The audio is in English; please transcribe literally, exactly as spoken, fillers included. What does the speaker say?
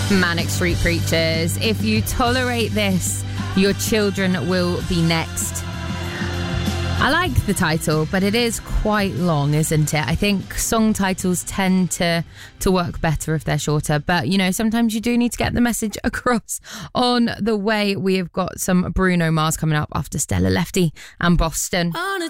Manic Street Preachers. If you tolerate this, your children will be next. I like the title, but it is quite long, isn't it? I think song titles tend to, to work better if they're shorter. But, you know, sometimes you do need to get the message across. On the way, we have got some Bruno Mars coming up after Stella Lefty and Boston. On a